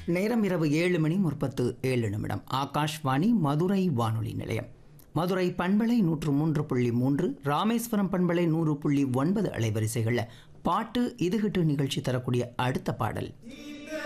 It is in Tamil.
நேரம் இரவு 7:37. ஆகாஷ்வாணி மதுரை வானொலி நிலையம். மதுரை பண்பலை 103.3, ராமேஸ்வரம் பண்பலை 100.9 அலைவரிசைகளில் பாட்டு இதுகிட்டு நிகழ்ச்சி தரக்கூடிய அடுத்த பாடல்